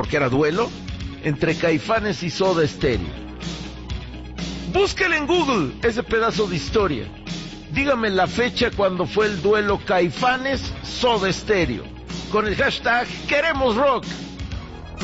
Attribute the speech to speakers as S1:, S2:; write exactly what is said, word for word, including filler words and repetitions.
S1: porque era duelo, entre Caifanes y Soda Stereo. Búsquele en Google ese pedazo de historia. Dígame la fecha cuando fue el duelo Caifanes-Soda Stereo, con el hashtag Queremos Rock.